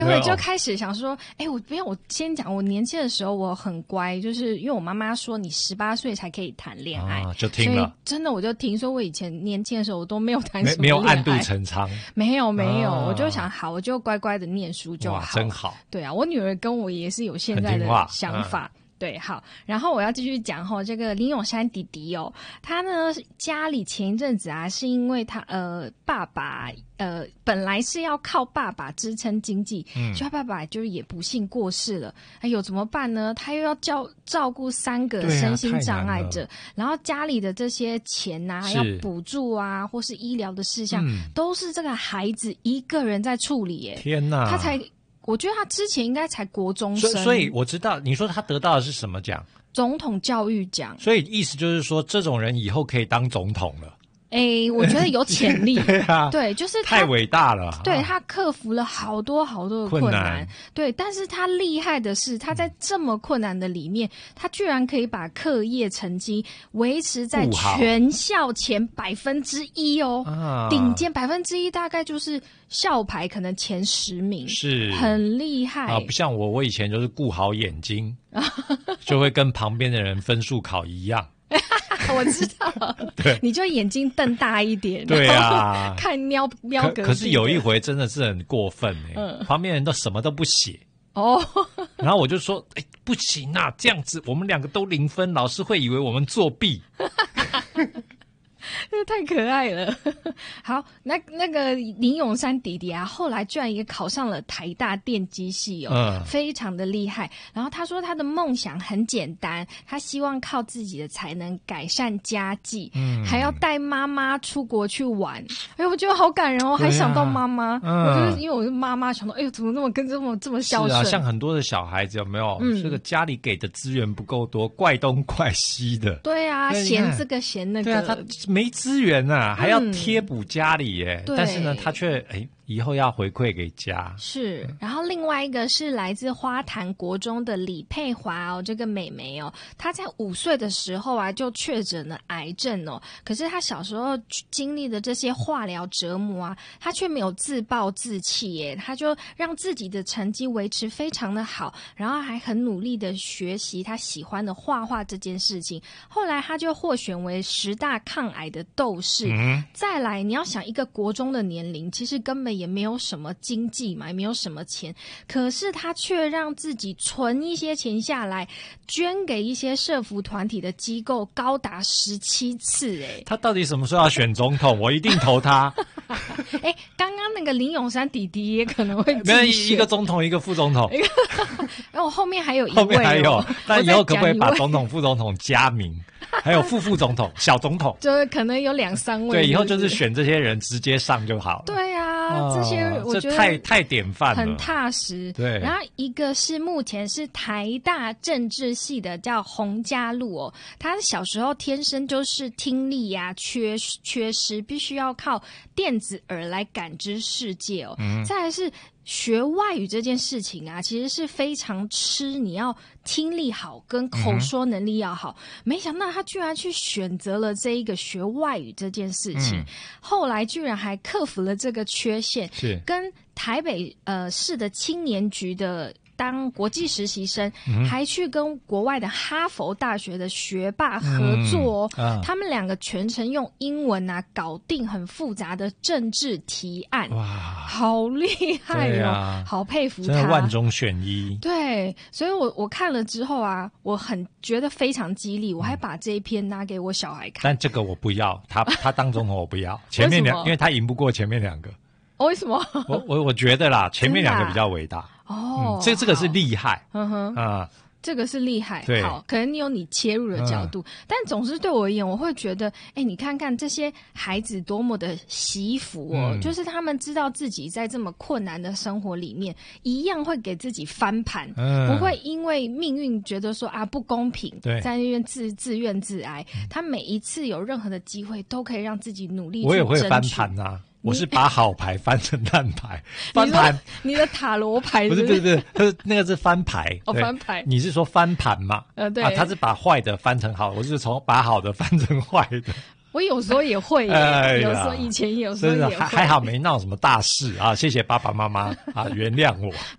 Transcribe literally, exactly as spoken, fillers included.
我就开始想说，哎、欸，我不要，我先讲，我年轻的时候我很乖，就是因为我妈妈说你十八岁才可以谈恋爱、 啊，就听了， 真的我就听说，我以前年轻的时候我都没有谈什么恋爱， 没没有暗度陈仓， 没有没有、啊，我就想好，我就乖乖的念书就好， 哇，真好。 对啊，我女儿跟我也是有现在的想法。对，好，然后我要继续讲吼，这个林永山弟弟哦，他呢家里前一阵子啊，是因为他呃爸爸呃本来是要靠爸爸支撑经济，嗯，所以他爸爸就是也不幸过世了，哎呦怎么办呢？他又要照照顾三个身心障碍者，然后家里的这些钱呐、啊，要补助啊，或是医疗的事项、嗯，都是这个孩子一个人在处理耶。 天哪， 他才。我觉得他之前应该才国中生， 所以所以我知道你说他得到的是什么奖？ 总统教育奖。 所以意思就是说，这种人以后可以当总统了。 诶，我觉得有潜力。 对啊， 对，就是他太伟大了。 对，他克服了好多好多的困难。困难对，但是他厉害的是，他在这么困难的里面，他居然可以把课业成绩维持在全校前百分之一哦，啊、顶尖百分之一，大概就是校排可能前十名， 是很厉害啊。不像我，我以前就是顾好眼睛，就会跟旁边的人分数考一样。 我知道， 对， 你就眼睛瞪大一点， 对啊， 看瞄瞄隔壁。 可是有一回真的是很过分哎、欸嗯，旁边人都什么都不写哦， 然后我就说，哎、欸，不行啊，这样子我们两个都零分，老师会以为我们作弊。 这太可爱了。好，那那个林永山弟弟啊，后来居然也考上了台大电机系哦，嗯，非常的厉害。然后他说他的梦想很简单，他希望靠自己的才能改善家计，嗯，还要带妈妈出国去玩。哎，我觉得好感人哦，啊、还想到妈妈。嗯，我就是因为我是妈妈，想到哎呦，怎么这么跟这么这么孝顺？ 是啊，像很多的小孩子有没有？嗯，这个家里给的资源不够多，怪东怪西的。 对啊，嫌这个嫌那个。 对啊，他没资源啊，还要贴补家里耶。嗯、但是呢，他却哎。以后要回馈给家。 是，然后另外一个是来自花坛国中的李佩华哦，这个妹妹哦，她在五岁的时候啊就确诊了癌症哦，可是她小时候经历的这些化疗折磨啊，她却没有自暴自弃耶，她就让自己的成绩维持非常的好，然后还很努力的学习她喜欢的画画这件事情。后来她就获选为十大抗癌的斗士。嗯、再来，你要想一个国中的年龄，其实根本也没有什么经济嘛，也没有什么钱，可是他却让自己存一些钱下来，捐给一些社福团体的机构，高达十七次。哎，他到底什么时候要选总统？我一定投他。 哎，刚刚那个林永山弟弟也可能会没有一个总统，一个副总统。 然后后面还有一位、哦， 后面还有，但以后可不可以把总统、副总统加名？还有副副总统、小总统， 就是可能有两三位。 对，以后就是选这些人直接上就好了。 对啊，哦、这些我觉得太太典范了， 很踏实。 对， 然后一个是目前是台大政治系的，叫洪家路哦。他小时候天生就是听力呀、啊、缺缺失，必须要靠电子耳来感知世界哦。嗯、再来是。学外语这件事情啊，其实是非常吃你要听力好跟口说能力要好。嗯、没想到他居然去选择了这一个学外语这件事情，嗯、后来居然还克服了这个缺陷， 是跟台北呃市的青年局的。当国际实习生，嗯、还去跟国外的哈佛大学的学霸合作、哦嗯啊、他们两个全程用英文啊搞定很复杂的政治提案，哇，好厉害哦，啊、好佩服他， 真的万中选一。 对，所以我我看了之后啊，我很觉得非常激励，我还把这一篇拿给我小孩看。 但这个我不要，他他当总统我不要，前面两，因为他赢不过前面两个。 哦、为什么？ 我我我觉得啦，前面两个比较伟大。 哦、 嗯，这这个是厉害， 嗯哼啊，这个是厉害。 对， 好，可能你有你切入的角度，嗯、但总是对我而言，我会觉得，哎，你看看这些孩子多么的惜福哦，嗯、就是他们知道自己在这么困难的生活里面，一样会给自己翻盘，嗯、不会因为命运觉得说啊不公平， 对， 在那边自自怨自哀。嗯、他每一次有任何的机会，都可以让自己努力去争取。 我也会翻盘啊。我是把好牌翻成烂牌，翻盘。 你的塔罗牌不是不是不是，他是那个是翻牌。 哦，翻牌。 你是说翻盘嘛？ 呃，对。 啊，他是把坏的翻成好，我是从把好的翻成坏的。 我有时候也会耶，哎、有时候以前有时候也会， 还还好没闹什么大事啊！谢谢爸爸妈妈啊，原谅我。